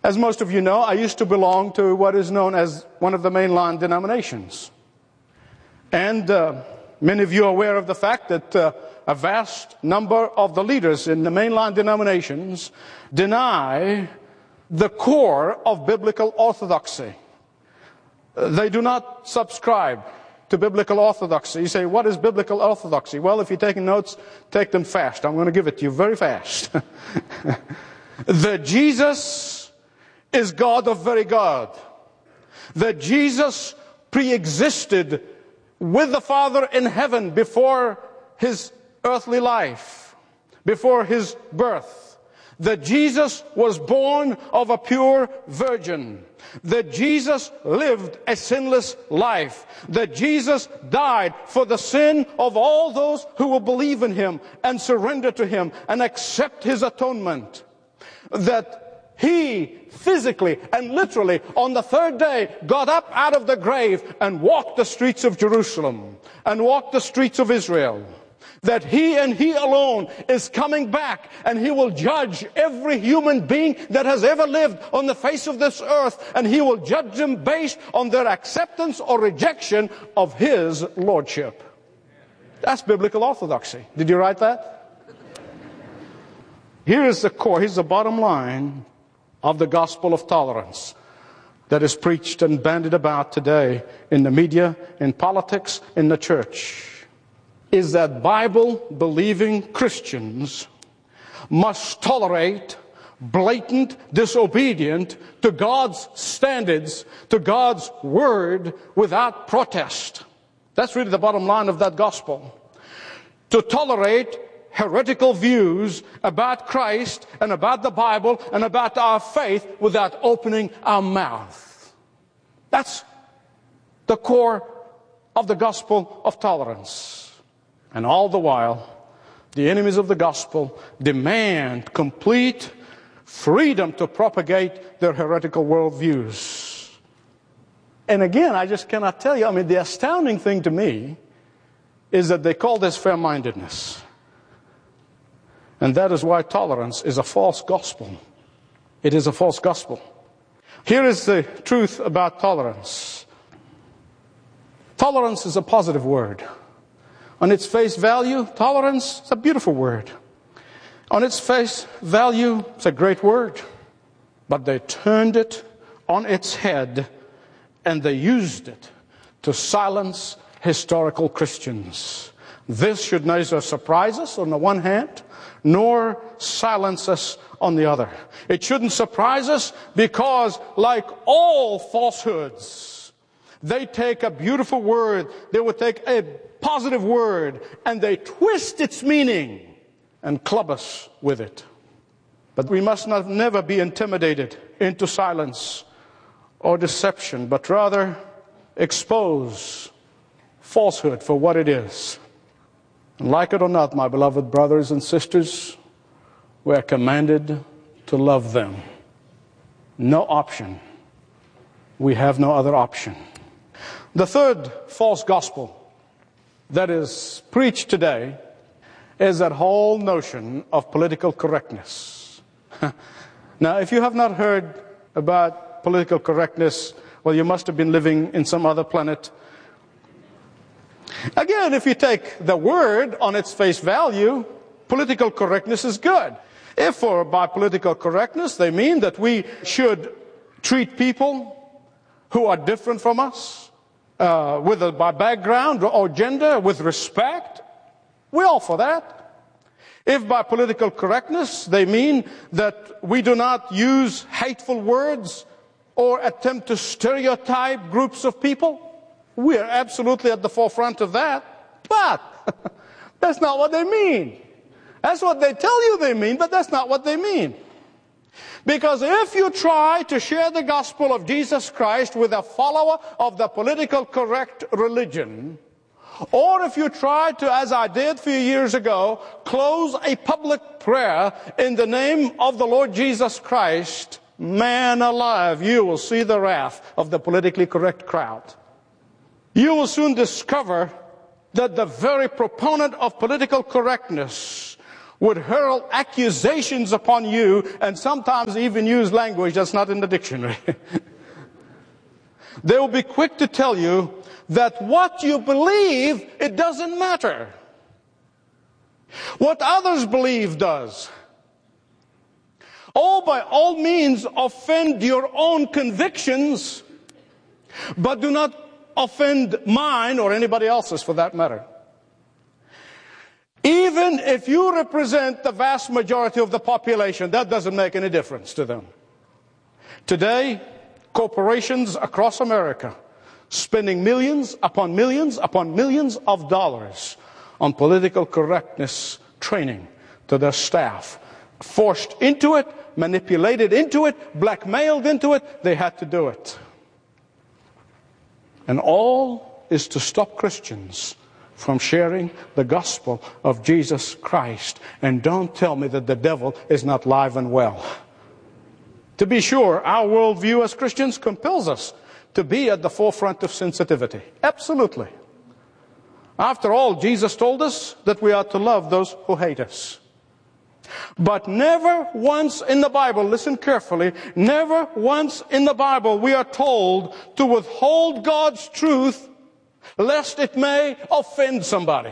As most of you know, I used to belong to what is known as one of the mainline denominations. And many of you are aware of the fact that a vast number of the leaders in the mainline denominations deny the core of biblical orthodoxy. They do not subscribe to biblical orthodoxy. You say, what is biblical orthodoxy? Well, if you're taking notes, take them fast. I'm going to give it to you very fast. That Jesus is God of very God. That Jesus pre-existed with the Father in heaven before his earthly life, before his birth. That Jesus was born of a pure virgin. That Jesus lived a sinless life. That Jesus died for the sin of all those who will believe in him and surrender to him and accept his atonement. That he physically and literally on the third day got up out of the grave and walked the streets of Jerusalem and walked the streets of Israel. That he and he alone is coming back, and he will judge every human being that has ever lived on the face of this earth, and he will judge them based on their acceptance or rejection of his lordship. That's biblical orthodoxy. Did you write that? Here is the core, here's the bottom line of the gospel of tolerance that is preached and bandied about today in the media, in politics, in the church. Is that Bible-believing Christians must tolerate blatant disobedience to God's standards, to God's word, without protest. That's really the bottom line of that gospel. To tolerate heretical views about Christ and about the Bible and about our faith without opening our mouth. That's the core of the gospel of tolerance. And all the while, the enemies of the gospel demand complete freedom to propagate their heretical worldviews. And again, I just cannot tell you, the astounding thing to me is that they call this fair-mindedness. And that is why tolerance is a false gospel. It is a false gospel. Here is the truth about tolerance. Tolerance is a positive word. On its face value, tolerance is a beautiful word. On its face value, it's a great word. But they turned it on its head and they used it to silence historical Christians. This should neither surprise us on the one hand, nor silence us on the other. It shouldn't surprise us because, like all falsehoods, they take a beautiful word, they would take a positive word, and they twist its meaning and club us with it. But we must never be intimidated into silence or deception, but rather expose falsehood for what it is. And like it or not, my beloved brothers and sisters, we are commanded to love them. No option. We have no other option. The third false gospel that is preached today is that whole notion of political correctness. Now, if you have not heard about political correctness, well, you must have been living in some other planet. Again, if you take the word on its face value, political correctness is good. If by political correctness they mean that we should treat people who are different from us, by background or gender, with respect, we're all for that. If by political correctness they mean that we do not use hateful words or attempt to stereotype groups of people, we're absolutely at the forefront of that. But that's not what they mean. That's what they tell you they mean, but that's not what they mean. Because if you try to share the gospel of Jesus Christ with a follower of the political correct religion, or if you try to, as I did a few years ago, close a public prayer in the name of the Lord Jesus Christ, man alive, you will see the wrath of the politically correct crowd. You will soon discover that the very proponent of political correctness would hurl accusations upon you and sometimes even use language that's not in the dictionary. They will be quick to tell you that what you believe, it doesn't matter. What others believe does. Oh, by all means, offend your own convictions, but do not offend mine or anybody else's for that matter. Even if you represent the vast majority of the population, that doesn't make any difference to them. Today, corporations across America spending millions upon millions upon millions of dollars on political correctness training to their staff. Forced into it, manipulated into it, blackmailed into it, they had to do it. And all is to stop Christians from sharing the gospel of Jesus Christ. And don't tell me that the devil is not live and well. To be sure, our worldview as Christians compels us to be at the forefront of sensitivity. Absolutely. After all, Jesus told us that we are to love those who hate us. But never once in the Bible, listen carefully, never once in the Bible we are told to withhold God's truth lest it may offend somebody.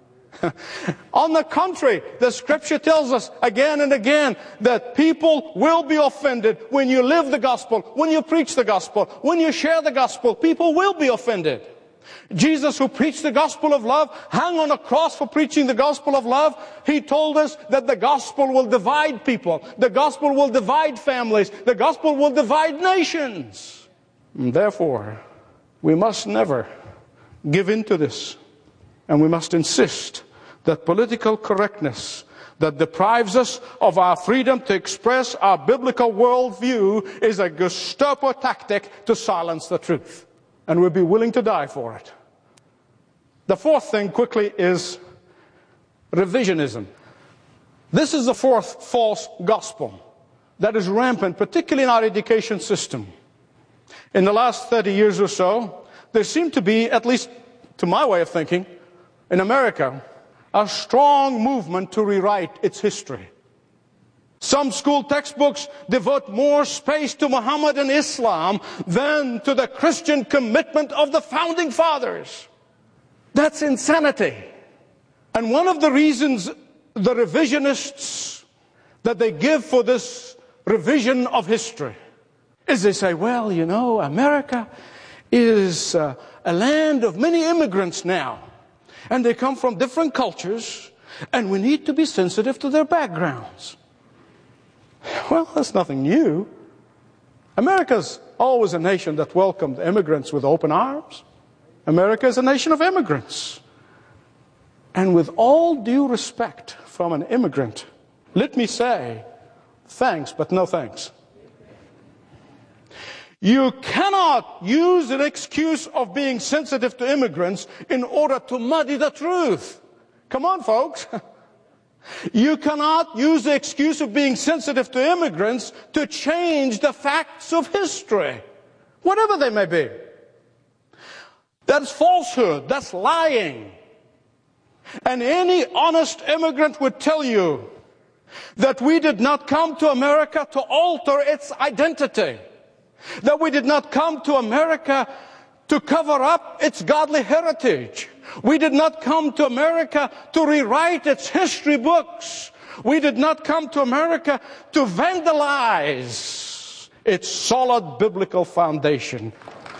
On the contrary, the Scripture tells us again and again that people will be offended when you live the gospel, when you preach the gospel, when you share the gospel. People will be offended. Jesus, who preached the gospel of love, hung on a cross for preaching the gospel of love. He told us that the gospel will divide people. The gospel will divide families. The gospel will divide nations. And therefore, we must never give in to this. And we must insist that political correctness that deprives us of our freedom to express our biblical worldview is a Gestapo tactic to silence the truth. And we'll be willing to die for it. The fourth thing quickly is revisionism. This is the fourth false gospel that is rampant, particularly in our education system. In the last 30 years or so, there seemed to be, at least to my way of thinking, in America, a strong movement to rewrite its history. Some school textbooks devote more space to Muhammad and Islam than to the Christian commitment of the founding fathers. That's insanity. And one of the reasons the revisionists that they give for this revision of history is they say, well, you know, America is a land of many immigrants now. And they come from different cultures, and we need to be sensitive to their backgrounds. Well, that's nothing new. America's always a nation that welcomed immigrants with open arms. America is a nation of immigrants. And with all due respect from an immigrant, let me say, thanks, but no thanks. You cannot use an excuse of being sensitive to immigrants in order to muddy the truth. Come on, folks. You cannot use the excuse of being sensitive to immigrants to change the facts of history, whatever they may be. That's falsehood. That's lying. And any honest immigrant would tell you that we did not come to America to alter its identity. That we did not come to America to cover up its godly heritage. We did not come to America to rewrite its history books. We did not come to America to vandalize its solid biblical foundation.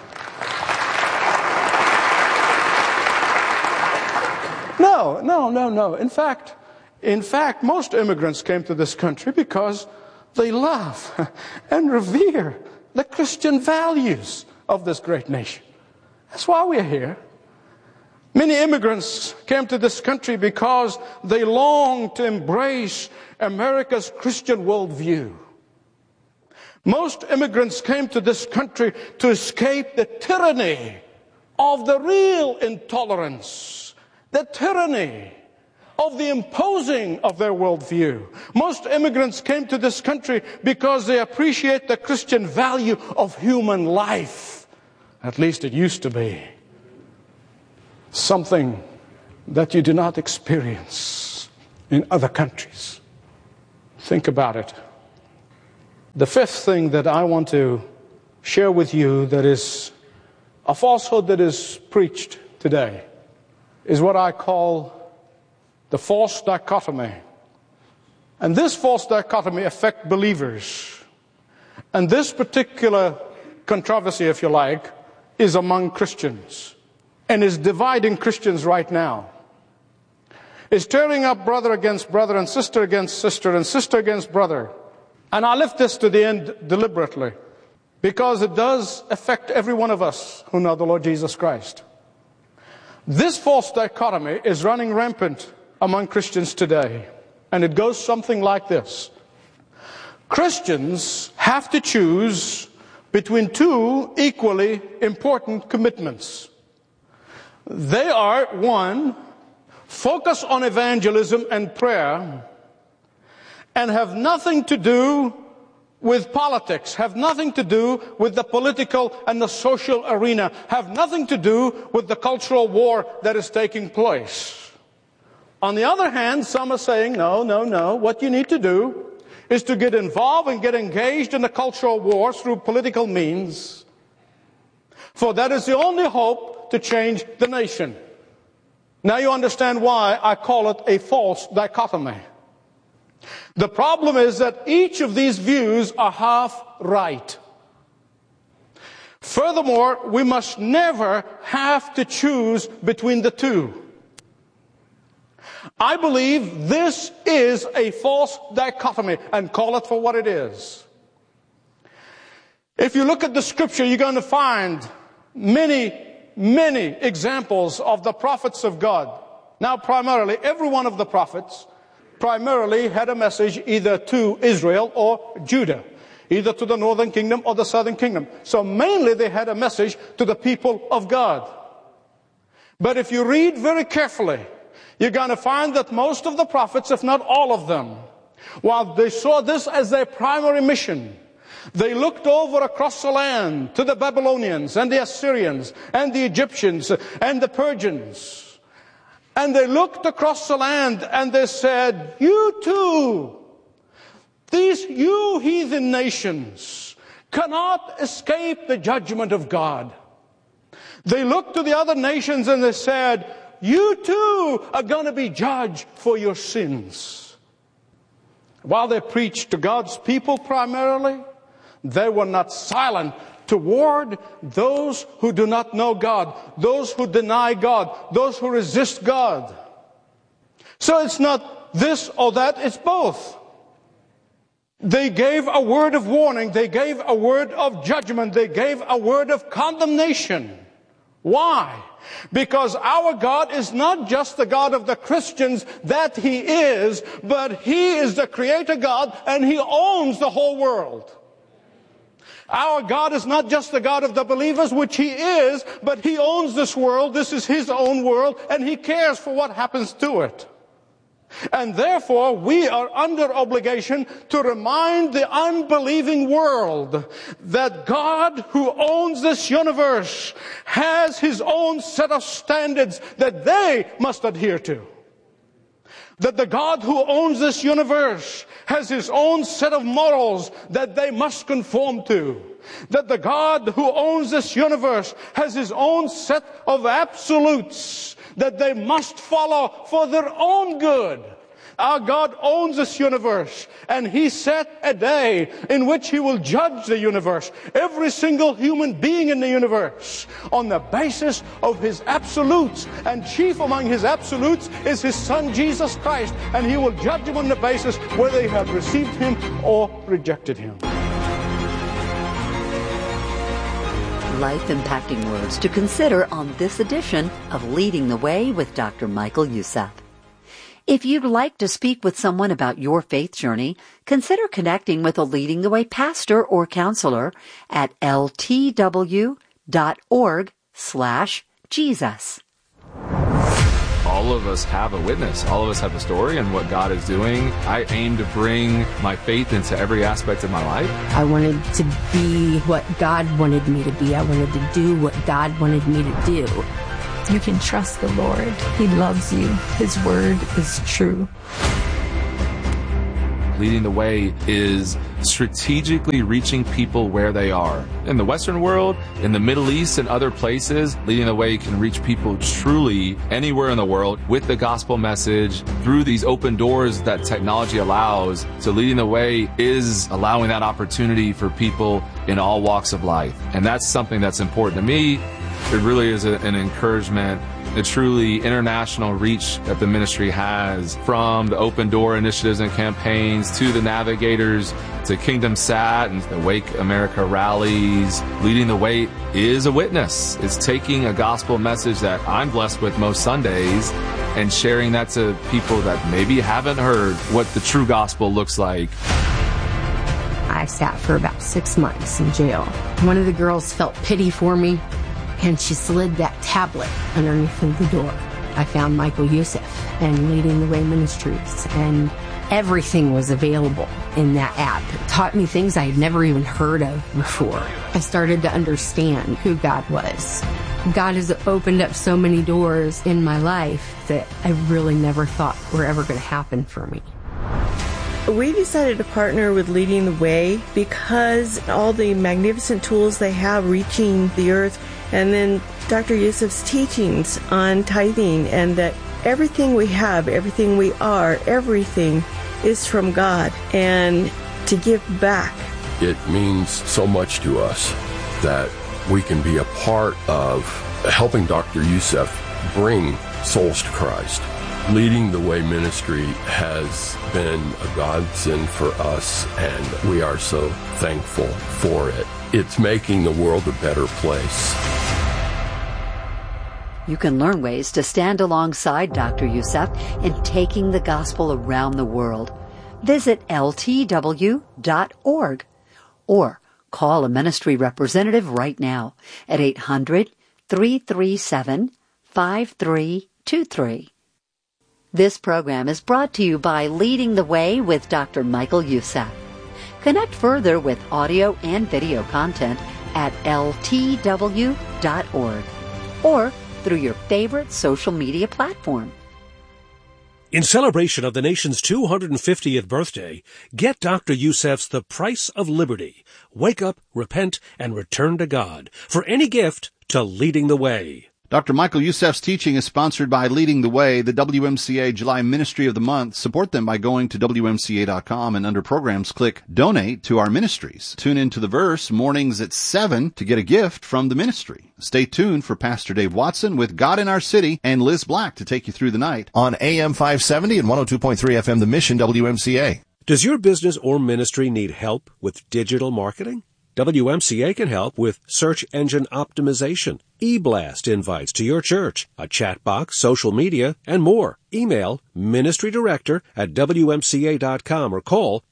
No. In fact, most immigrants came to this country because they love and revere the Christian values of this great nation. That's why we're here. Many immigrants came to this country because they long to embrace America's Christian worldview. Most immigrants came to this country to escape the tyranny of the real intolerance, the tyranny of the imposing of their worldview. Most immigrants came to this country because they appreciate the Christian value of human life. At least it used to be. Something that you do not experience in other countries. Think about it. The fifth thing that I want to share with you that is a falsehood that is preached today is what I call the false dichotomy. And this false dichotomy affects believers. And this particular controversy, if you like, is among Christians and is dividing Christians right now. It's tearing up brother against brother and sister against sister and sister against brother. And I left this to the end deliberately because it does affect every one of us who know the Lord Jesus Christ. This false dichotomy is running rampant among Christians today. And it goes something like this. Christians have to choose between two equally important commitments. They are, one, focus on evangelism and prayer, and have nothing to do with politics, have nothing to do with the political and the social arena, have nothing to do with the cultural war that is taking place. On the other hand, some are saying, no, what you need to do is to get involved and get engaged in the cultural war through political means, for that is the only hope to change the nation. Now you understand why I call it a false dichotomy. The problem is that each of these views are half right. Furthermore, we must never have to choose between the two. I believe this is a false dichotomy, and call it for what it is. If you look at the scripture, you're going to find many examples of the prophets of God. Now, primarily, every one of the prophets primarily had a message either to Israel or Judah, either to the northern kingdom or the southern kingdom. So mainly they had a message to the people of God. But if you read very carefully, you're going to find that most of the prophets, if not all of them, while they saw this as their primary mission, they looked over across the land to the Babylonians and the Assyrians and the Egyptians and the Persians. And they looked across the land and they said, you too, you heathen nations, cannot escape the judgment of God. They looked to the other nations and they said, you too are going to be judged for your sins. While they preached to God's people primarily, they were not silent toward those who do not know God, those who deny God, those who resist God. So it's not this or that, it's both. They gave a word of warning, they gave a word of judgment, they gave a word of condemnation. Why? Because our God is not just the God of the Christians that He is, but He is the Creator God and He owns the whole world. Our God is not just the God of the believers, which He is, but He owns this world. This is His own world, and He cares for what happens to it. And therefore, we are under obligation to remind the unbelieving world that God, who owns this universe, has His own set of standards that they must adhere to. That the God who owns this universe has His own set of morals that they must conform to. That the God who owns this universe has His own set of absolutes that they must follow for their own good. Our God owns this universe, and He set a day in which He will judge the universe, every single human being in the universe, on the basis of His absolutes. And chief among His absolutes is His Son Jesus Christ, and He will judge them on the basis whether they have received Him or rejected Him. Life-impacting words to consider on this edition of Leading the Way with Dr. Michael Youssef. If you'd like to speak with someone about your faith journey, consider connecting with a Leading the Way pastor or counselor at ltw.org/Jesus. All of us have a witness. All of us have a story and what God is doing. I aim to bring my faith into every aspect of my life. I wanted to be what God wanted me to be. I wanted to do what God wanted me to do. You can trust the Lord. He loves you. His word is true. leading the way is strategically reaching people where they are. In the Western world, in the Middle East, and other places, leading the way can reach people truly anywhere in the world with the gospel message through these open doors that technology allows. So leading the way is allowing that opportunity for people in all walks of life. And that's something that's important to me. It really is an encouragement, the truly international reach that the ministry has, from the open door initiatives and campaigns to the navigators to Kingdom Sat and the Wake America rallies. Leading the way is a witness. It's taking a gospel message that I'm blessed with most Sundays and sharing that to people that maybe haven't heard what the true gospel looks like. I sat for about 6 months in jail. One of the girls felt pity for me, and she slid that tablet underneath the door. I found Michael Youssef and Leading the Way Ministries, and everything was available in that app. It taught me things I had never even heard of before. I started to understand who God was. God has opened up so many doors in my life that I really never thought were ever going to happen for me. We decided to partner with Leading the Way because all the magnificent tools they have reaching the earth, and then Dr. Youssef's teachings on tithing, and that everything we have, everything we are, everything is from God, and to give back. It means so much to us that we can be a part of helping Dr. Youssef bring souls to Christ. Leading the Way ministry has been a godsend for us, and we are so thankful for it. It's making the world a better place. You can learn ways to stand alongside Dr. Youssef in taking the gospel around the world. Visit ltw.org or call a ministry representative right now at 800-337-5323. This program is brought to you by Leading the Way with Dr. Michael Youssef. Connect further with audio and video content at ltw.org or through your favorite social media platform. In celebration of the nation's 250th birthday, get Dr. Youssef's The Price of Liberty. Wake up, repent, and return to God. For any gift to Leading the Way. Dr. Michael Youssef's teaching is sponsored by Leading the Way, the WMCA July Ministry of the Month. Support them by going to WMCA.com and under programs click Donate to our ministries. Tune into The Verse mornings at 7 to get a gift from the ministry. Stay tuned for Pastor Dave Watson with God in Our City and Liz Black to take you through the night on AM 570 and 102.3 FM, The Mission WMCA. Does your business or ministry need help with digital marketing? WMCA can help with search engine optimization, e-blast invites to your church, a chat box, social media, and more. Email ministrydirector@wmca.com or call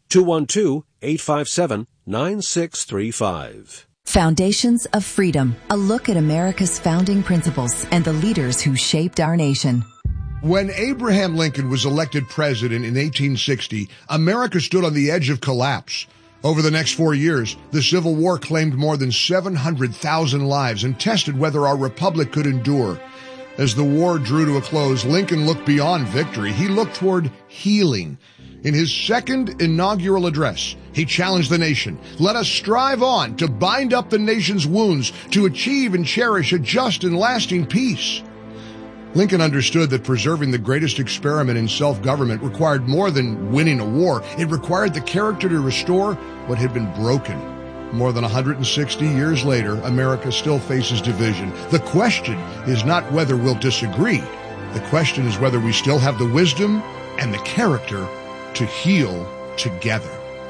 212-857-9635. Foundations of Freedom, a look at America's founding principles and the leaders who shaped our nation. When Abraham Lincoln was elected president in 1860, America stood on the edge of collapse. Over the next 4 years, the Civil War claimed more than 700,000 lives and tested whether our republic could endure. As the war drew to a close, Lincoln looked beyond victory. He looked toward healing. In his second inaugural address, he challenged the nation. Let us strive on to bind up the nation's wounds, to achieve and cherish a just and lasting peace. Lincoln understood that preserving the greatest experiment in self-government required more than winning a war. It required the character to restore what had been broken. More than 160 years later, America still faces division. The question is not whether we'll disagree. The question is whether we still have the wisdom and the character to heal together.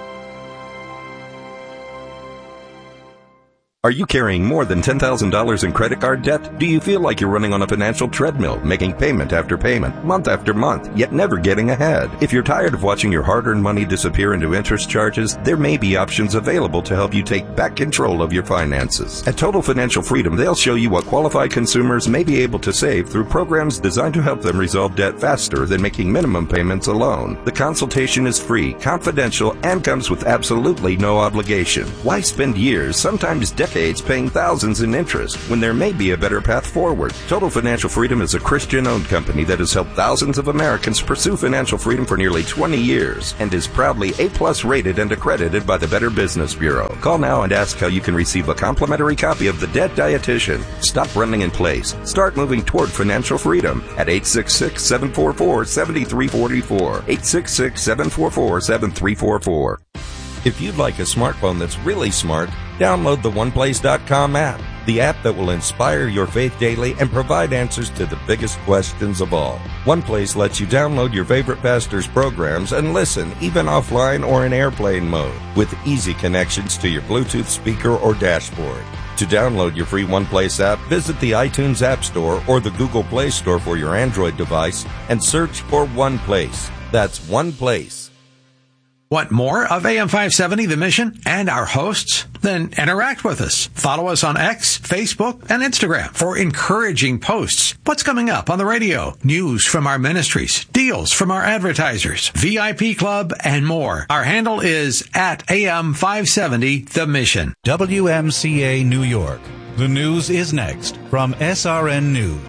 Are you carrying more than $10,000 in credit card debt? Do you feel like you're running on a financial treadmill, making payment after payment, month after month, yet never getting ahead? If you're tired of watching your hard-earned money disappear into interest charges, there may be options available to help you take back control of your finances. At Total Financial Freedom, they'll show you what qualified consumers may be able to save through programs designed to help them resolve debt faster than making minimum payments alone. The consultation is free, confidential, and comes with absolutely no obligation. Why spend years, sometimes decades, decades paying thousands in interest when there may be a better path forward. Total Financial Freedom is a Christian-owned company that has helped thousands of Americans pursue financial freedom for nearly 20 years and is proudly A+ rated and accredited by the Better Business Bureau. Call now and ask how you can receive a complimentary copy of The Debt Dietitian. Stop running in place. Start moving toward financial freedom at 866-744-7344. 866-744-7344. If you'd like a smartphone that's really smart, download the OnePlace.com app, the app that will inspire your faith daily and provide answers to the biggest questions of all. OnePlace lets you download your favorite pastor's programs and listen, even offline or in airplane mode, with easy connections to your Bluetooth speaker or dashboard. To download your free OnePlace app, visit the iTunes App Store or the Google Play Store for your Android device and search for OnePlace. That's OnePlace. Want more of AM 570, The Mission, and our hosts? Then interact with us. Follow us on X, Facebook, and Instagram for encouraging posts. What's coming up on the radio? News from our ministries, deals from our advertisers, VIP Club, and more. Our handle is at AM 570, The Mission. WMCA New York. The news is next from SRN News.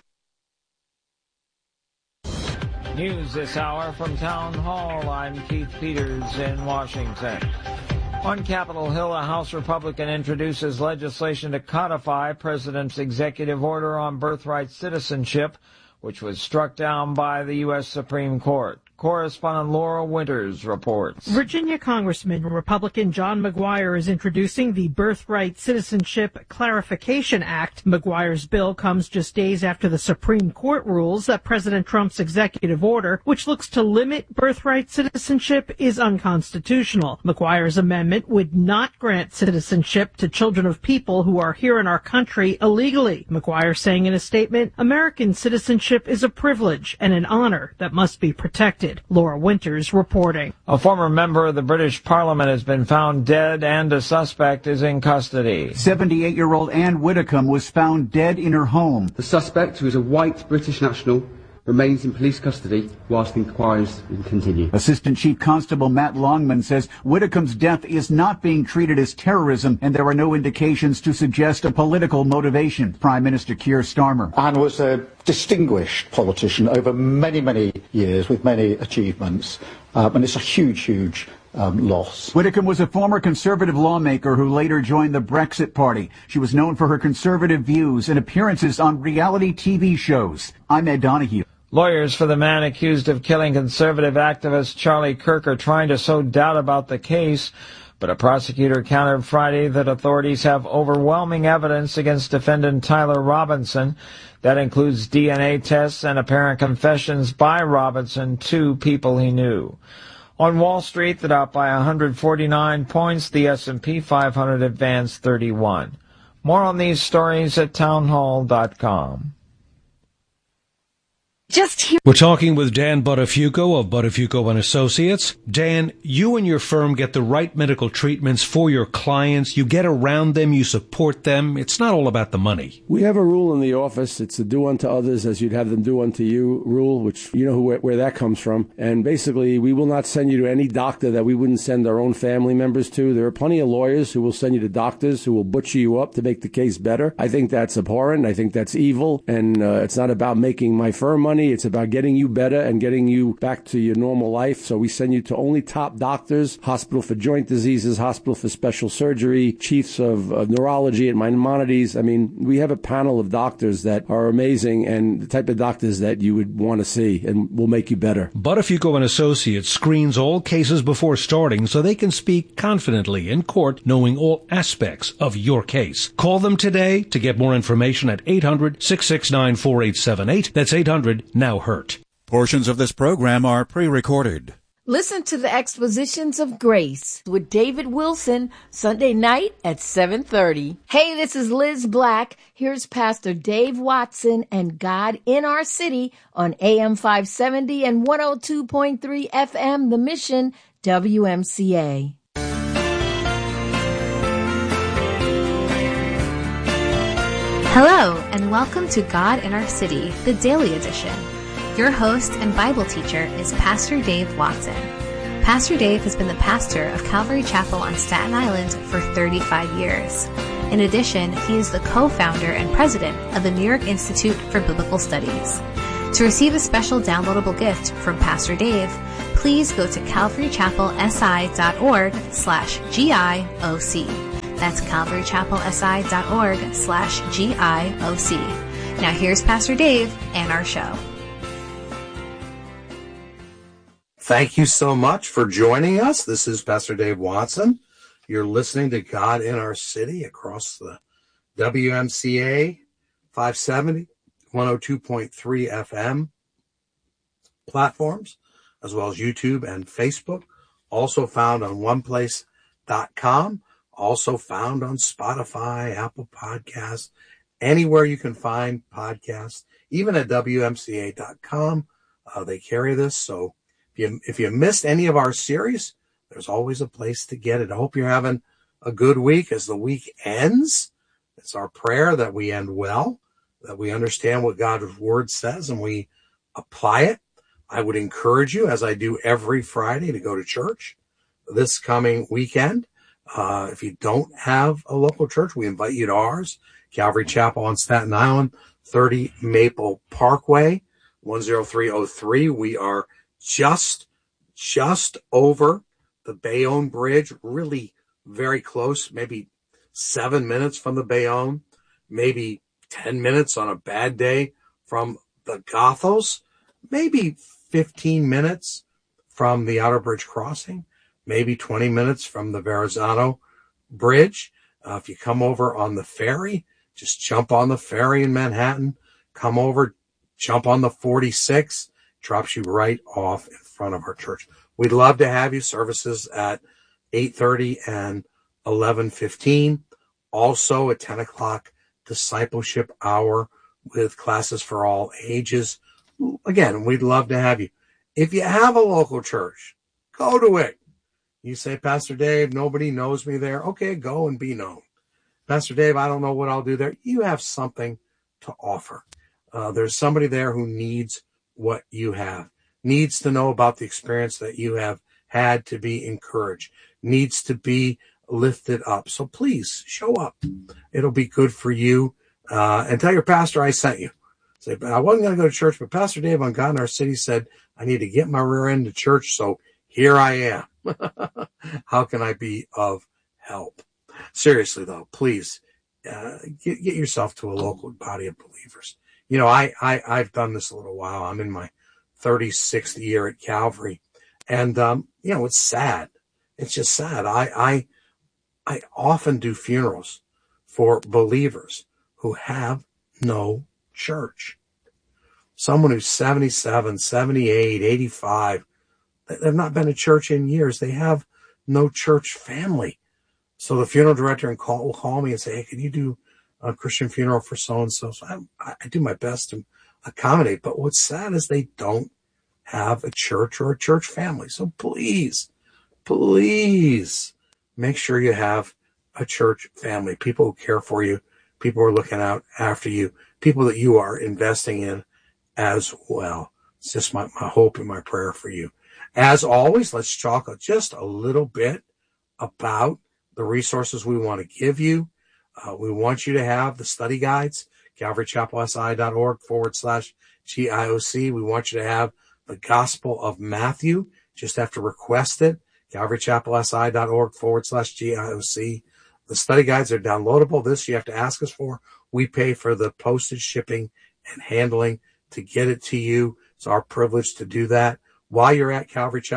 News this hour from Town Hall. I'm Keith Peters in Washington. On Capitol Hill, a House Republican introduces legislation to codify President's executive order on birthright citizenship, which was struck down by the U.S. Supreme Court. Correspondent Laura Winters reports. Virginia Congressman Republican John McGuire is introducing the Birthright Citizenship Clarification Act. McGuire's bill comes just days after the Supreme Court rules that President Trump's executive order, which looks to limit birthright citizenship, is unconstitutional. McGuire's amendment would not grant citizenship to children of people who are here in our country illegally. McGuire saying in a statement, American citizenship is a privilege and an honor that must be protected. Laura Winters reporting. A former member of the British Parliament has been found dead and a suspect is in custody. 78-year-old Anne Widdecombe was found dead in her home. The suspect, who is a white British national, remains in police custody whilst inquiries continue. Assistant Chief Constable Matt Longman says Widdecombe's death is not being treated as terrorism and there are no indications to suggest a political motivation. Prime Minister Keir Starmer. Anne was a distinguished politician over many, many years with many achievements, and it's a huge loss. Widdecombe was a former Conservative lawmaker who later joined the Brexit Party. She was known for her conservative views and appearances on reality TV shows. I'm Ed Donahue. Lawyers for the man accused of killing conservative activist Charlie Kirk are trying to sow doubt about the case, but a prosecutor countered Friday that authorities have overwhelming evidence against defendant Tyler Robinson. That includes DNA tests and apparent confessions by Robinson to people he knew. On Wall Street, the Dow by 149 points, the S&P 500 advanced 31. More on these stories at townhall.com. We're talking with Dan Buttafuoco of Buttafuoco & Associates. Dan, you and your firm get the right medical treatments for your clients. You get around them. You support them. It's not all about the money. We have a rule in the office. It's a do unto others as you'd have them do unto you rule, which you know where that comes from. And basically, we will not send you to any doctor that we wouldn't send our own family members to. There are plenty of lawyers who will send you to doctors who will butcher you up to make the case better. I think that's abhorrent. I think that's evil. And it's not about making my firm money. It's about getting you better and getting you back to your normal life. So we send you to only top doctors, Hospital for Joint Diseases, Hospital for Special Surgery, chiefs of neurology at Maimonides. I mean, we have a panel of doctors that are amazing and the type of doctors that you would want to see and will make you better. Buttafuoco & Associates screens all cases before starting so they can speak confidently in court, knowing all aspects of your case. Call them today to get more information at 800-669-4878. That's 800-NOW-HURT. Portions of this program are pre-recorded. Listen to the Expositions of Grace with David Wilson, Sunday night at 7:30. Hey, this is Liz Black. Here's Pastor Dave Watson and God in Our City on AM 570 and 102.3 FM, The Mission, WMCA. Hello, and welcome to God in Our City, the Daily Edition. Your host and Bible teacher is Pastor Dave Watson. Pastor Dave has been the pastor of Calvary Chapel on Staten Island for 35 years. In addition, he is the co-founder and president of the New York Institute for Biblical Studies. To receive a special downloadable gift from Pastor Dave, please go to calvarychapelsi.org/GIOC. That's calvarychapelsi.org/GIOC. Now here's Pastor Dave and our show. Thank you so much for joining us. This is Pastor Dave Watson. You're listening to God in Our City across the WMCA 570, 102.3 FM platforms, as well as YouTube and Facebook. Also found on oneplace.com. Also found on Spotify, Apple Podcasts, anywhere you can find podcasts, even at WMCA.com. They carry this. So if you missed any of our series, there's always a place to get it. I hope you're having a good week as the week ends. It's our prayer that we end well, that we understand what God's word says and we apply it. I would encourage you, as I do every Friday, to go to church this coming weekend. If you don't have a local church, we invite you to ours, Calvary Chapel on Staten Island, 30 Maple Parkway, 10303. We are just over the Bayonne Bridge, really very close, maybe 7 minutes from the Bayonne, maybe 10 minutes on a bad day from the Gothos, maybe 15 minutes from the Outer Bridge Crossing, maybe 20 minutes from the Verrazano Bridge. If you come over on the ferry, just jump on the ferry in Manhattan, come over, jump on the 46, drops you right off in front of our church. We'd love to have you. Services at 8:30 and 11:15. Also at 10 o'clock, discipleship hour with classes for all ages. Again, we'd love to have you. If you have a local church, go to it. You say, Pastor Dave, nobody knows me there. Okay, go and be known. Pastor Dave, I don't know what I'll do there. You have something to offer. There's somebody there who needs what you have, needs to know about the experience that you have had to be encouraged, needs to be lifted up. So please show up. It'll be good for you. And tell your pastor I sent you. Say, I wasn't going to go to church, but Pastor Dave on God in Our City said I need to get my rear end to church, so here I am. How can I be of help? Seriously, though, please get yourself to a local body of believers. You know, I've done this a little while. I'm in my 36th year at Calvary. And, you know, it's sad. It's just sad. I often do funerals for believers who have no church. Someone who's 77, 78, 85, they've not been to church in years. They have no church family. So the funeral director will call me and say, hey, can you do a Christian funeral for so-and-so? So I do my best to accommodate. But what's sad is they don't have a church or a church family. So please make sure you have a church family, people who care for you, people who are looking out after you, people that you are investing in as well. It's just my hope and my prayer for you. As always, let's talk just a little bit about the resources we want to give you. We want you to have the study guides, calvarychapelsi.org/GIOC. We want you to have the Gospel of Matthew. Just have to request it, calvarychapelsi.org/GIOC. The study guides are downloadable. This you have to ask us for. We pay for the postage, shipping, and handling to get it to you. It's our privilege to do that. While you're at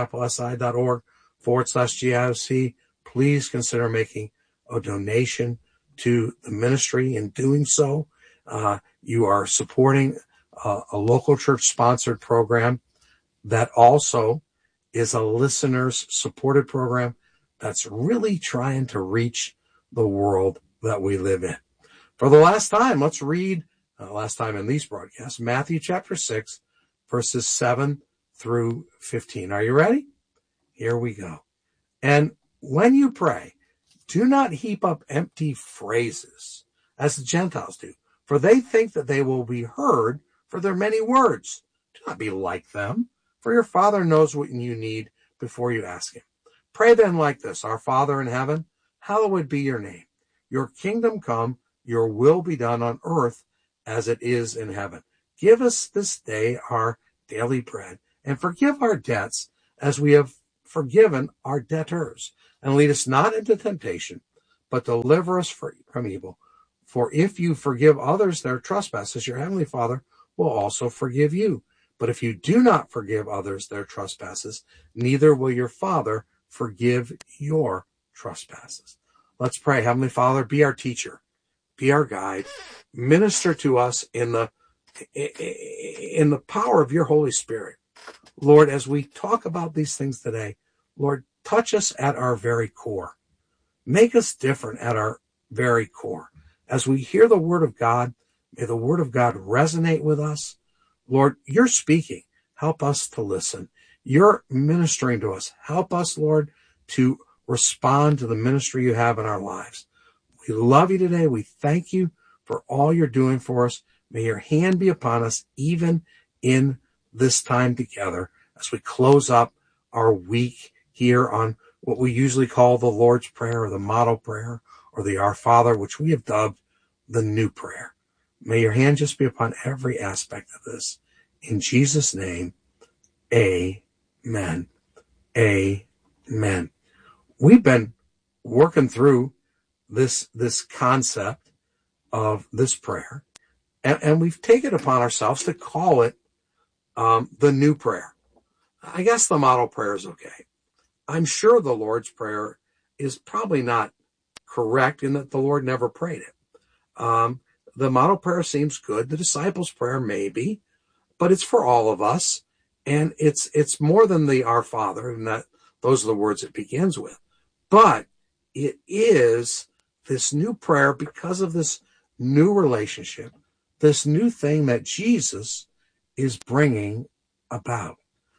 calvarychapelsi.org/GIOC, please consider making a donation to the ministry. In doing so, you are supporting a local church-sponsored program that also is a listeners-supported program that's really trying to reach the world that we live in. For the last time, let's read, last time in these broadcasts, Matthew chapter 6, verses 7 through 15. Are you ready? Here we go. And when you pray, do not heap up empty phrases, as the Gentiles do, for they think that they will be heard for their many words. Do not be like them, for your Father knows what you need before you ask him. Pray then like this: Our Father in heaven, hallowed be your name. Your kingdom come, your will be done on earth as it is in heaven. Give us this day our daily bread, and forgive our debts as we have forgiven our debtors. And lead us not into temptation, but deliver us from evil. For if you forgive others their trespasses, your heavenly Father will also forgive you. But if you do not forgive others their trespasses, neither will your Father forgive your trespasses. Let's pray. Heavenly Father, be our teacher, be our guide, minister to us in the power of your Holy Spirit. Lord, as we talk about these things today, Lord, touch us at our very core. Make us different at our very core. As we hear the word of God, may the word of God resonate with us. Lord, you're speaking. Help us to listen. You're ministering to us. Help us, Lord, to respond to the ministry you have in our lives. We love you today. We thank you for all you're doing for us. May your hand be upon us even in this time together as we close up our week here on what we usually call the Lord's Prayer or the Model Prayer or the Our Father, which we have dubbed the New Prayer. May your hand just be upon every aspect of this. In Jesus' name, amen. Amen. We've been working through this concept of this prayer, and we've taken it upon ourselves to call it the New Prayer. I guess the Model Prayer is okay. I'm sure the Lord's Prayer is probably not correct in that the Lord never prayed it. The Model Prayer seems good. The Disciples' Prayer maybe, but it's for all of us, and it's more than the Our Father, and that those are the words it begins with. But it is this new prayer because of this new relationship, this new thing that Jesus is bringing about,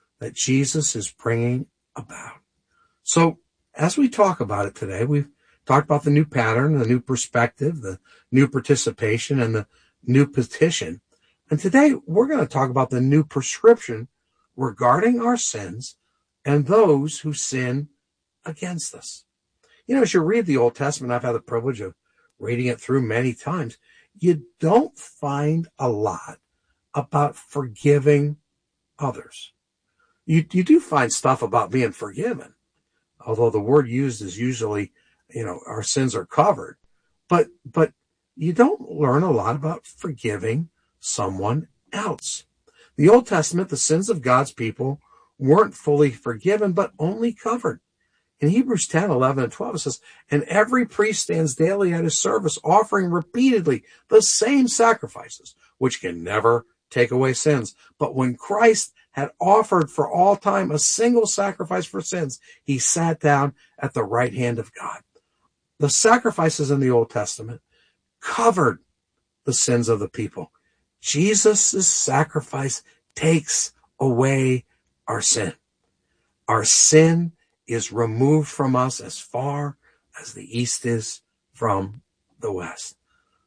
So as we talk about it today, we've talked about the new pattern, the new perspective, the new participation, and the new petition. And today we're going to talk about the new prescription regarding our sins and those who sin against us. You know, as you read the Old Testament, I've had the privilege of reading it through many times. You don't find a lot about forgiving others. You do find stuff about being forgiven, although the word used is usually, our sins are covered. But you don't learn a lot about forgiving someone else. The Old Testament, the sins of God's people weren't fully forgiven, but only covered. In Hebrews 10, 11, and 12, it says, and every priest stands daily at his service, offering repeatedly the same sacrifices, which can never take away sins. But when Christ had offered for all time a single sacrifice for sins, he sat down at the right hand of God. The sacrifices in the Old Testament covered the sins of the people. Jesus' sacrifice takes away our sin. Our sin is removed from us as far as the east is from the west.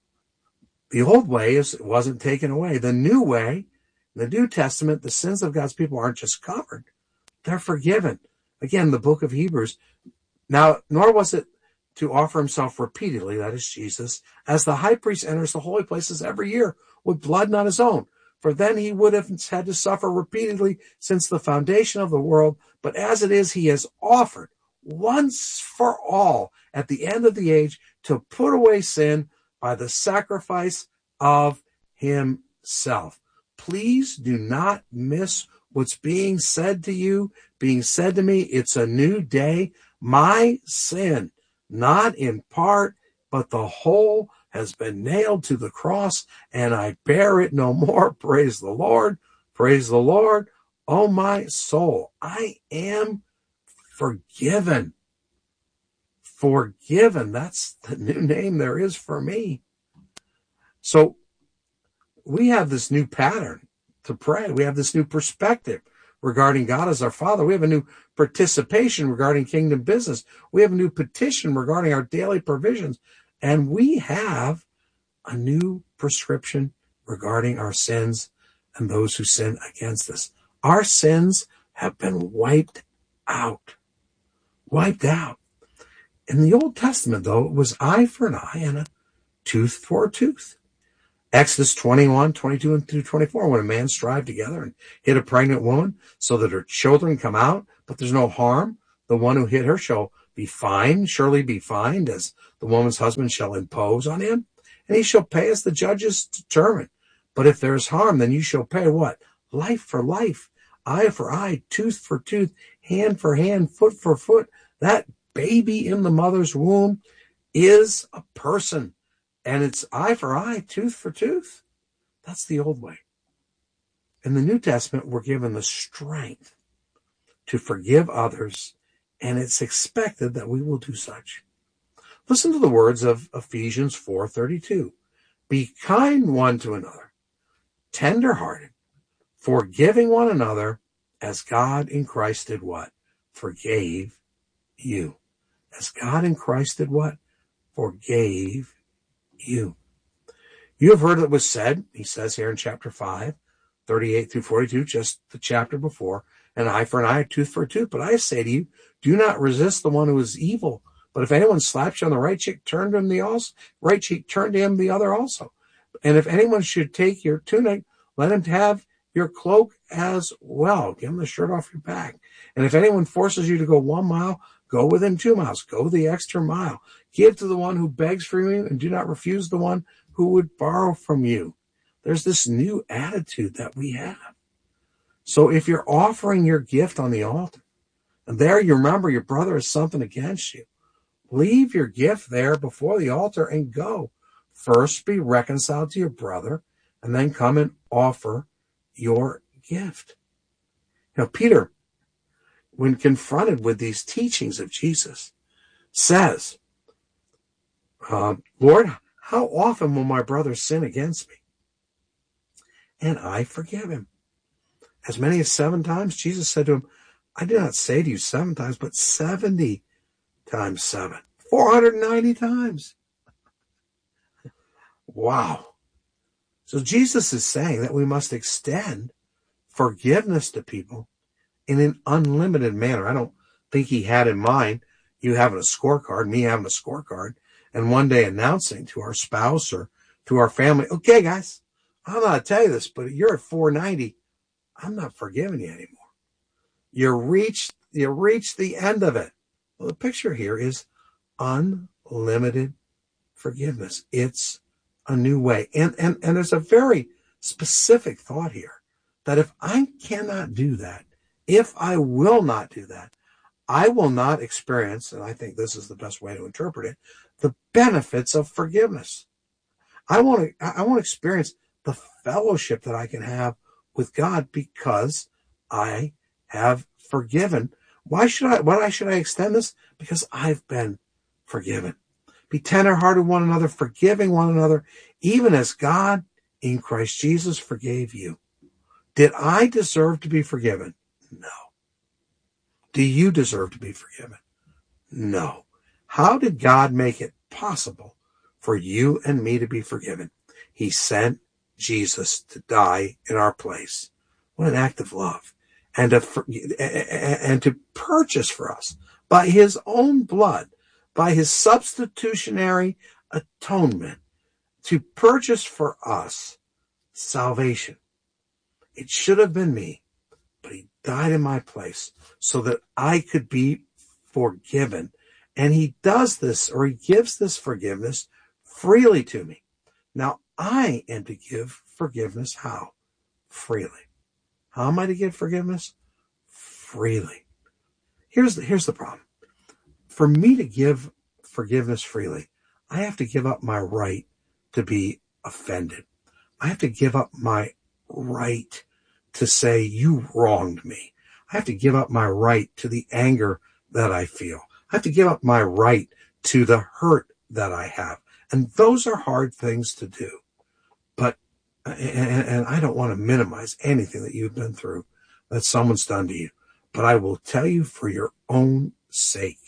The old way wasn't taken away. The new way, the New Testament, the sins of God's people aren't just covered. They're forgiven. Again, the book of Hebrews. Now, nor was it to offer himself repeatedly, that is Jesus, as the high priest enters the holy places every year with blood not his own. For then he would have had to suffer repeatedly since the foundation of the world. But as it is, he has offered once for all at the end of the age to put away sin by the sacrifice of himself. Please do not miss what's being said to you, being said to me. It's a new day. My sin, not in part, but the whole, has been nailed to the cross, and I bear it no more. Praise the Lord. Praise the Lord. Oh, my soul, I am forgiven. Forgiven. That's the new name there is for me. So we have this new pattern to pray. We have this new perspective regarding God as our Father. We have a new participation regarding kingdom business. We have a new petition regarding our daily provisions. And we have a new prescription regarding our sins and those who sin against us. Our sins have been wiped out. Wiped out. In the Old Testament, though, it was eye for an eye and a tooth for a tooth. Exodus 21, 22 and through 24, when a man strive together and hit a pregnant woman so that her children come out, but there's no harm, the one who hit her shall be fined, surely be fined, as the woman's husband shall impose on him, and he shall pay as the judges determine. But if there is harm, then you shall pay what? Life for life, eye for eye, tooth for tooth, hand for hand, foot for foot. That baby in the mother's womb is a person, and it's eye for eye, tooth for tooth. That's the old way. In the New Testament, we're given the strength to forgive others, and it's expected that we will do such. Listen to the words of Ephesians 4:32. Be kind one to another, tender-hearted, forgiving one another, as God in Christ did what? Forgave you. As God in Christ did what? Forgave you. You have heard it was said, he says here in chapter 5, 38 through 42, just the chapter before, an eye for an eye, a tooth for a tooth. But I say to you, do not resist the one who is evil. But if anyone slaps you on the right cheek, turn to him right cheek, turn to him the other also. And if anyone should take your tunic, let him have your cloak as well. Give him the shirt off your back. And if anyone forces you to go 1 mile, go with him 2 miles. Go the extra mile. Give to the one who begs from you, and do not refuse the one who would borrow from you. There's this new attitude that we have. So if you're offering your gift on the altar, and there you remember your brother has something against you, leave your gift there before the altar and go. First be reconciled to your brother, and then come and offer your gift. Now, Peter, when confronted with these teachings of Jesus, says, Lord, how often will my brother sin against me? And I forgive him. As many as 7 times, Jesus said to him, I do not say to you 7 times, but 70 times 7. 490 times. Wow. So Jesus is saying that we must extend forgiveness to people in an unlimited manner. I don't think he had in mind you having a scorecard, me having a scorecard, and one day announcing to our spouse or to our family, okay, guys, I'm not to tell you this, but you're at 490. I'm not forgiving you anymore. You reached the end of it. Well, the picture here is unlimited forgiveness. It's a new way. And there's a very specific thought here that if I cannot do that, if I will not do that, I will not experience, and I think this is the best way to interpret it, the benefits of forgiveness. I want to experience the fellowship that I can have with God because I have forgiven. Why should I extend this? Because I've been forgiven. Be tenderhearted one another, forgiving one another, even as God in Christ Jesus forgave you. Did I deserve to be forgiven? No. Do you deserve to be forgiven? No. How did God make it possible for you and me to be forgiven? He sent Jesus to die in our place. What an act of love. And to purchase for us by his own blood, by his substitutionary atonement, to purchase for us salvation. It should have been me, but he died in my place so that I could be forgiven. And he does this, or he gives this forgiveness freely to me. Now, I am to give forgiveness how? Freely. How am I to give forgiveness? Freely. Here's the problem. For me to give forgiveness freely, I have to give up my right to be offended. I have to give up my right to say you wronged me. I have to give up my right to the anger that I feel. I have to give up my right to the hurt that I have. And those are hard things to do. But, and I don't want to minimize anything that you've been through, that someone's done to you. But I will tell you, for your own sake,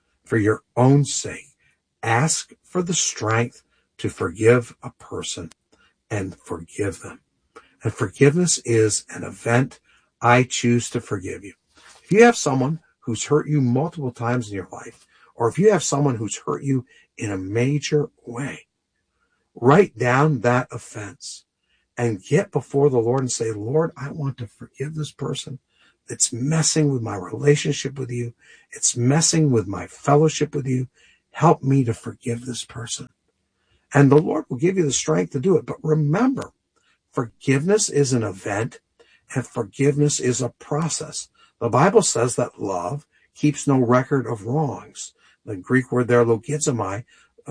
ask for the strength to forgive a person and forgive them. And forgiveness is an event. I choose to forgive you. If you have someone who's hurt you multiple times in your life, or if you have someone who's hurt you in a major way, write down that offense and get before the Lord and say, Lord, I want to forgive this person. It's messing with my relationship with you. It's messing with my fellowship with you. Help me to forgive this person. And the Lord will give you the strength to do it. But remember, forgiveness is an event and forgiveness is a process. The Bible says that love keeps no record of wrongs. The Greek word there, logizomai,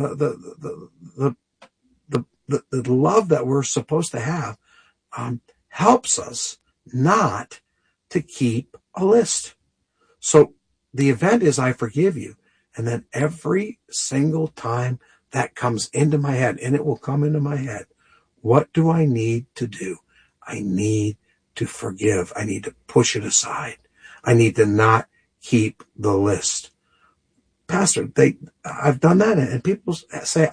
the love that we're supposed to have helps us not to keep a list. So the event is I forgive you. And then every single time that comes into my head, and it will come into my head, what do I need to do? I need to forgive. I need to push it aside. I need to not keep the list. Pastor, I've done that, and people say,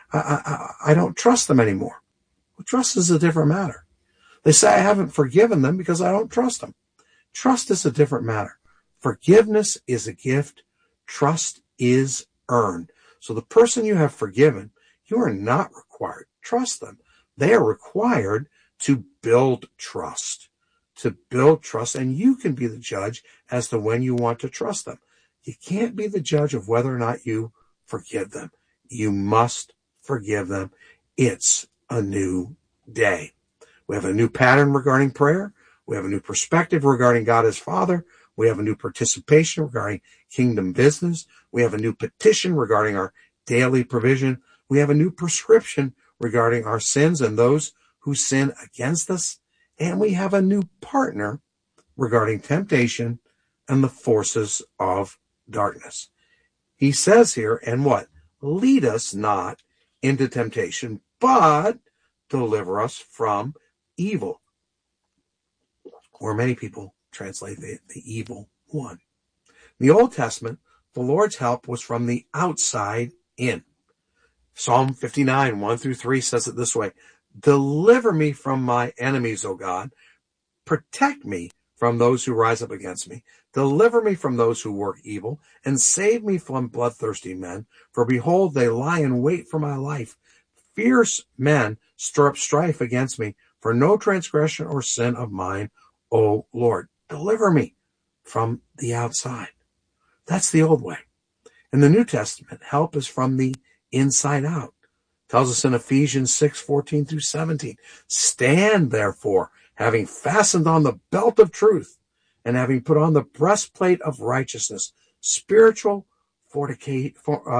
I don't trust them anymore. Well, trust is a different matter. They say I haven't forgiven them because I don't trust them. Trust is a different matter. Forgiveness is a gift. Trust is earned. So the person you have forgiven, you are not required to trust them. They are required to build trust. And you can be the judge as to when you want to trust them. You can't be the judge of whether or not you forgive them. You must forgive them. It's a new day. We have a new pattern regarding prayer. We have a new perspective regarding God as Father. We have a new participation regarding kingdom business. We have a new petition regarding our daily provision. We have a new prescription regarding our sins and those who sin against us. And we have a new partner regarding temptation and the forces of darkness. He says here, and what? Lead us not into temptation, but deliver us from evil. Or many people translate the evil one. In the Old Testament, the Lord's help was from the outside in. Psalm 59, 1-3 says it this way: deliver me from my enemies, O God. Protect me from those who rise up against me. Deliver me from those who work evil, and save me from bloodthirsty men. For behold, they lie in wait for my life. Fierce men stir up strife against me. For no transgression or sin of mine, O Lord. Deliver me from the outside. That's the old way. In the New Testament, help is from the inside out. It tells us in Ephesians 6:14-17, stand therefore, having fastened on the belt of truth, and having put on the breastplate of righteousness, spiritual fortifying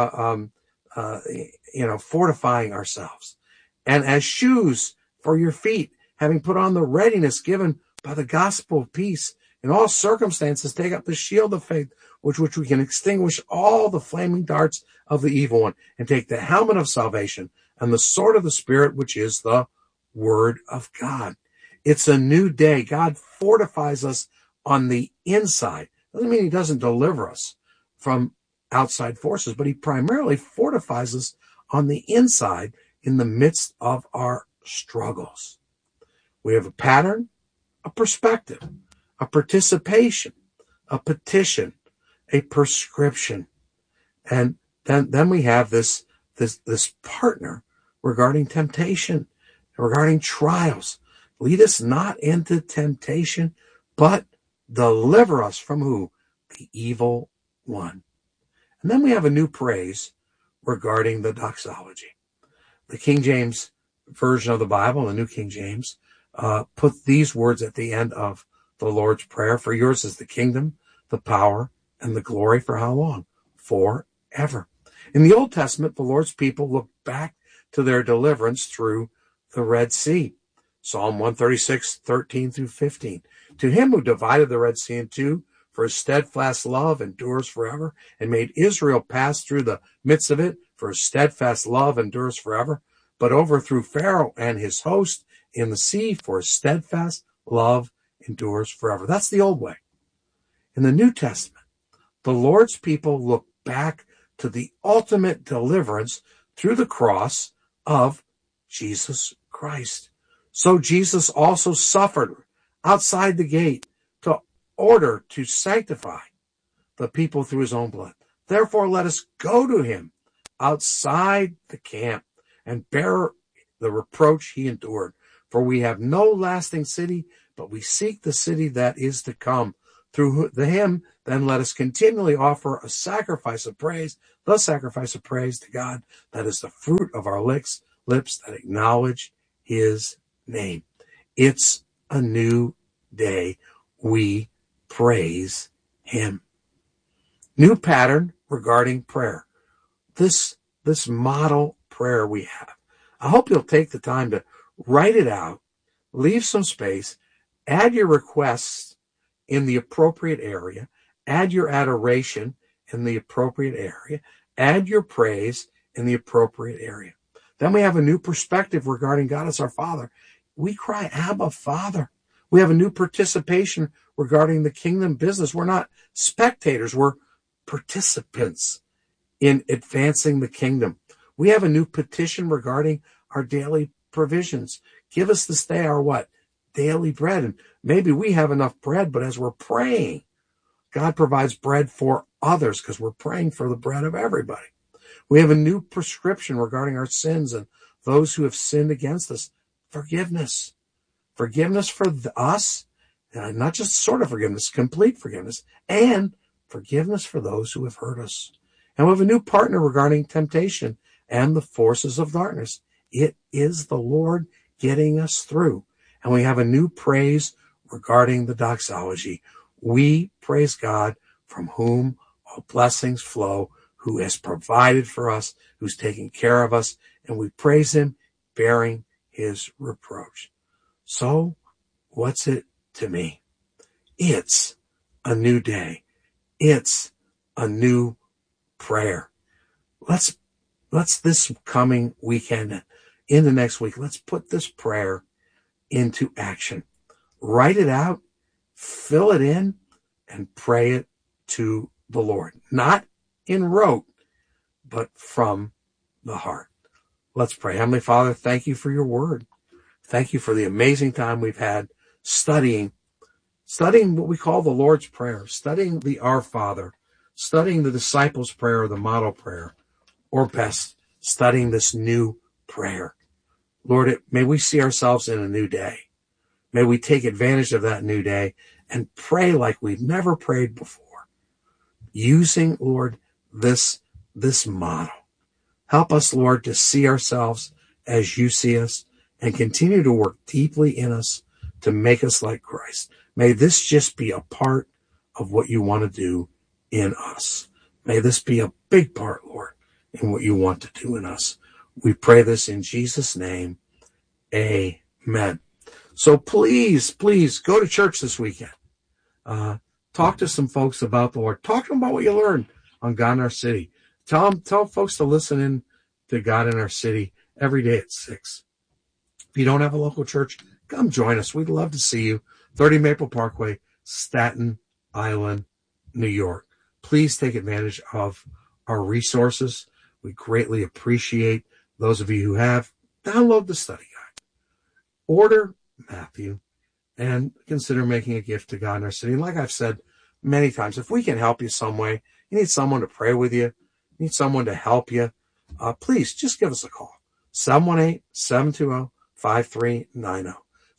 ourselves, and as shoes for your feet, having put on the readiness given by the gospel of peace. In all circumstances, take up the shield of faith, which we can extinguish all the flaming darts of the evil one, and take the helmet of salvation and the sword of the Spirit, which is the word of God. It's a new day. God fortifies us on the inside. Doesn't mean he doesn't deliver us from outside forces, but he primarily fortifies us on the inside in the midst of our struggles. We have a pattern, a perspective, a participation, a petition, a prescription. And then we have this partner regarding temptation, regarding trials. Lead us not into temptation, but deliver us from who? The evil one. And then we have a new praise regarding the doxology. The King James version of the Bible, the New King James, put these words at the end of the Lord's Prayer: for yours is the kingdom, the power, and the glory. For how long? Forever. In the Old Testament, the Lord's people look back to their deliverance through the Red Sea. Psalm 136:13-15. To him who divided the Red Sea in two, for his steadfast love endures forever, and made Israel pass through the midst of it, for his steadfast love endures forever, but overthrew Pharaoh and his host in the sea, for his steadfast love endures forever. That's the old way. In the New Testament, the Lord's people look back to the ultimate deliverance through the cross of Jesus Christ. So Jesus also suffered outside the gate to order to sanctify the people through his own blood. Therefore, let us go to him outside the camp and bear the reproach he endured. For we have no lasting city, but we seek the city that is to come. Through him, then let us continually offer a sacrifice of praise, the sacrifice of praise to God, that is the fruit of our lips that acknowledge his name. It's a new day. We praise him. New pattern regarding prayer. This model prayer we have. I hope you'll take the time to write it out, leave some space, add your requests in the appropriate area, add your adoration in the appropriate area, add your praise in the appropriate area. Then we have a new perspective regarding God as our Father. We cry, Abba, Father. We have a new participation regarding the kingdom business. We're not spectators, we're participants in advancing the kingdom. We have a new petition regarding our daily provisions. Give us this day our what? Daily bread. And maybe we have enough bread, but as we're praying, God provides bread for others because we're praying for the bread of everybody. We have a new prescription regarding our sins and those who have sinned against us. Forgiveness. Forgiveness for us, not just sort of forgiveness, complete forgiveness, and forgiveness for those who have hurt us. And we have a new partner regarding temptation and the forces of darkness. It is the Lord getting us through. And we have a new praise regarding the doxology. We praise God from whom all blessings flow, who has provided for us, who's taking care of us, and we praise him bearing his reproach. So what's it to me? It's a new day. It's a new prayer. Let's this coming weekend, in the next week, let's put this prayer into action. Write it out, fill it in, and pray it to the Lord. Not in rote, but from the heart. Let's pray. Heavenly Father, thank you for your word. Thank you for the amazing time we've had studying what we call the Lord's Prayer, studying the Our Father, studying the disciples' prayer, the model prayer, or best, studying this new prayer. Lord, may we see ourselves in a new day. May we take advantage of that new day and pray like we've never prayed before, using, Lord, this model. Help us, Lord, to see ourselves as you see us and continue to work deeply in us to make us like Christ. May this just be a part of what you want to do in us. May this be a big part, Lord, in what you want to do in us. We pray this in Jesus' name. Amen. So please go to church this weekend. Talk to some folks about the Lord. Talk to them about what you learned on God in Our City. Tell folks to listen in to God in Our City every day at 6. If you don't have a local church, come join us. We'd love to see you. 30 Maple Parkway, Staten Island, New York. Please take advantage of our resources. We greatly appreciate those of you who have. Download the study guide. Order Matthew and consider making a gift to God in Our City. And like I've said many times, if we can help you some way, you need someone to pray with you, you need someone to help you, please just give us a call. 718-720-5390.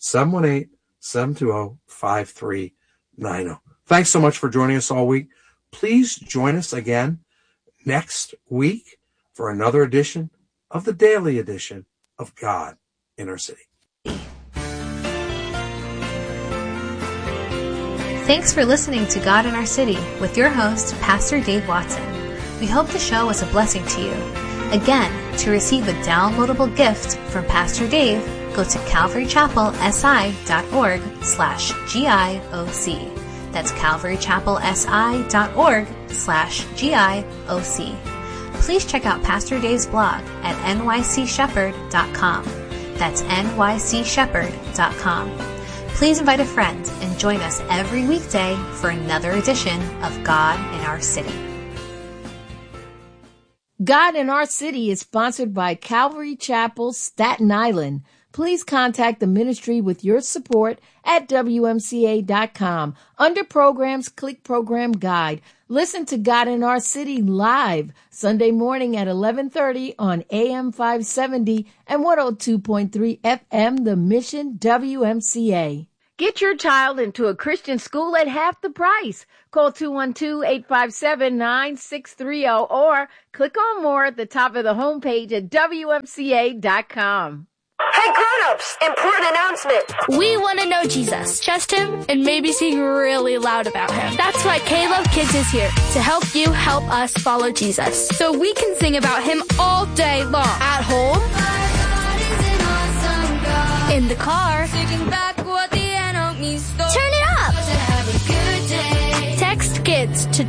718-720-5390. Thanks so much for joining us all week. Please join us again next week for another edition of the daily edition of God in Our City. Thanks for listening to God in Our City with your host, Pastor Dave Watson. We hope the show was a blessing to you. Again, to receive a downloadable gift from Pastor Dave, go to calvarychapelsi.org/GIOC. That's calvarychapelsi.org/GIOC. Please check out Pastor Dave's blog at nycshepherd.com. That's nycshepherd.com. Please invite a friend and join us every weekday for another edition of God in Our City. God in Our City is sponsored by Calvary Chapel, Staten Island. Please contact the ministry with your support at WMCA.com. Under Programs, click Program Guide. Listen to God in Our City live Sunday morning at 11:30 on AM 570 and 102.3 FM, The Mission WMCA. Get your child into a Christian school at half the price. Call 212-857-9630 or click on more at the top of the homepage at WMCA.com. Hey grown-ups, important announcement. We want to know Jesus, trust him, and maybe sing really loud about him. That's why K-Love Kids is here to help you help us follow Jesus. So we can sing about him all day long. At home, in the car, turn it up. Text kids to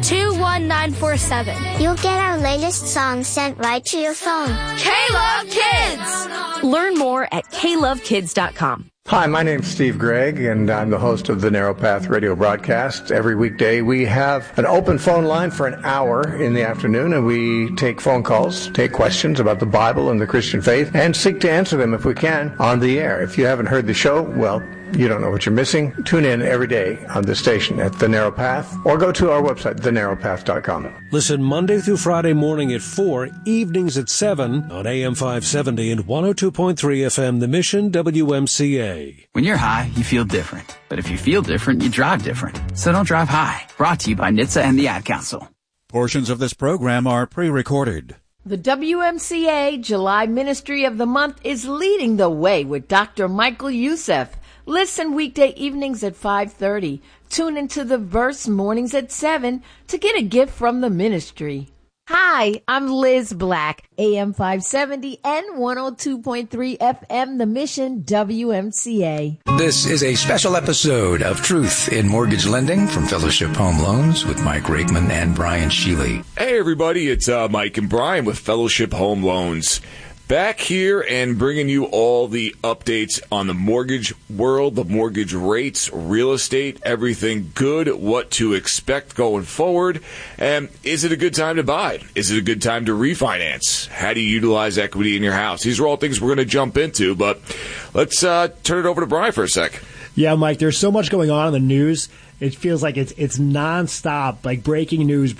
21947. You'll get our latest song sent right to your phone. K-Love Kids! Learn more at klovekids.com. Hi, my name's Steve Gregg, and I'm the host of the Narrow Path radio broadcast. Every weekday we have an open phone line for an hour in the afternoon, and we take phone calls, take questions about the Bible and the Christian faith, and seek to answer them if we can on the air. If you haven't heard the show, well, you don't know what you're missing. Tune in every day on the station at The Narrow Path, or go to our website, thenarrowpath.com. Listen Monday through Friday morning at 4, evenings at 7 on AM 570 and 102.3 FM, The Mission WMCA. When you're high, you feel different. But if you feel different, you drive different. So don't drive high. Brought to you by NHTSA and the Ad Council. Portions of this program are pre-recorded. The WMCA July Ministry of the Month is leading the way with Dr. Michael Youssef. Listen weekday evenings at 5:30. Tune into The Verse mornings at 7 to get a gift from the ministry. Hi, I'm Liz Black, AM 570 and 102.3 FM, The Mission WMCA. This is a special episode of Truth in Mortgage Lending from Fellowship Home Loans with Mike Rakeman and Brian Sheely. Hey everybody, it's Mike and Brian with Fellowship Home Loans. Back here and bringing you all the updates on the mortgage world, the mortgage rates, real estate, everything good, what to expect going forward. And is it a good time to buy? Is it a good time to refinance? How do you utilize equity in your house? These are all things we're going to jump into, but let's turn it over to Brian for a sec. Yeah, Mike, there's so much going on in the news. It feels like it's nonstop, like breaking news.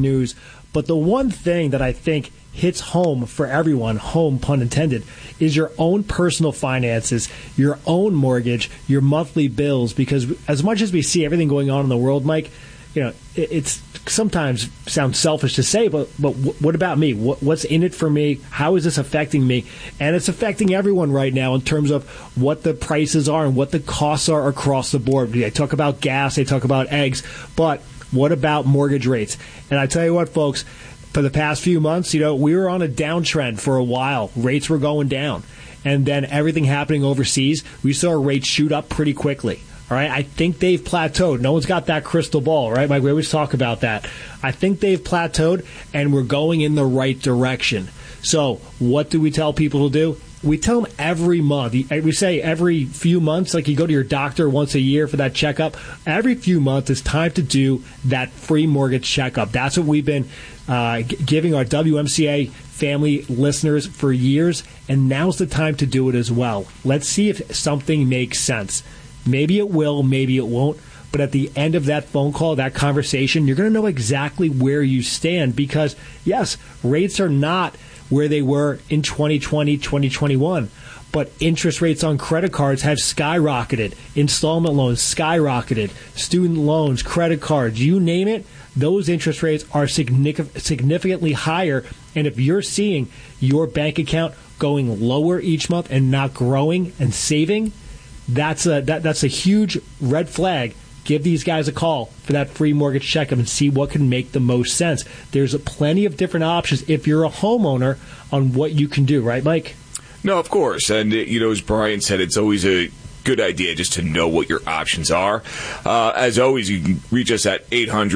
But the one thing that I think hits home for everyone, home pun intended, is your own personal finances, your own mortgage, your monthly bills. Because as much as we see everything going on in the world, Mike, you know, it's sometimes sounds selfish to say, but what about me? What's in it for me? How is this affecting me? And it's affecting everyone right now in terms of what the prices are and what the costs are across the board. They talk about gas, they talk about eggs, but what about mortgage rates? And I tell you what, folks, for the past few months, you know, we were on a downtrend for a while. Rates were going down. And then everything happening overseas, we saw rates shoot up pretty quickly. All right, I think they've plateaued. No one's got that crystal ball, right, Mike? We always talk about that. I think they've plateaued, and we're going in the right direction. So what do we tell people to do? We tell them every month. We say every few months, like you go to your doctor once a year for that checkup. Every few months, it's time to do that free mortgage checkup. That's what we've been giving our WMCA family listeners for years, and now's the time to do it as well. Let's see if something makes sense. Maybe it will, maybe it won't. But at the end of that phone call, that conversation, you're going to know exactly where you stand because, yes, rates are not where they were in 2020, 2021. But interest rates on credit cards have skyrocketed. Installment loans skyrocketed. Student loans, credit cards, you name it, those interest rates are significantly higher. And if you're seeing your bank account going lower each month and not growing and saving, that's a huge red flag. Give these guys a call for that free mortgage checkup and see what can make the most sense. There's plenty of different options if you're a homeowner on what you can do, right, Mike? No, of course. And, you know, as Brian said, it's always a good idea just to know what your options are. As always, you can reach us at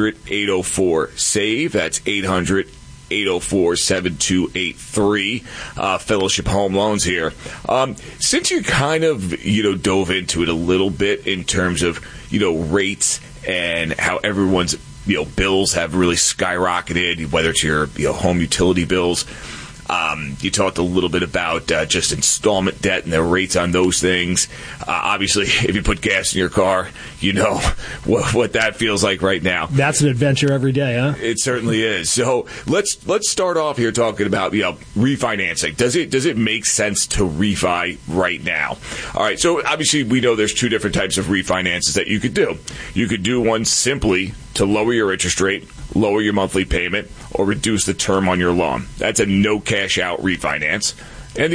800-804-SAVE. That's 800-804-7283. Fellowship Home Loans here. Since you kind of, you know, dove into it a little bit in terms of, you know, rates and how everyone's, you know, bills have really skyrocketed, whether it's your, you know, home utility bills. You talked a little bit about just installment debt and the rates on those things. Obviously, if you put gas in your car, you know what that feels like right now. That's an adventure every day, huh? It certainly is. So let's start off here talking about refinancing. Does it make sense to refi right now? All right. So obviously, we know there's two different types of refinances that you could do. You could do one simply to lower your interest rate, lower your monthly payment, or reduce the term on your loan. That's a no cash out refinance.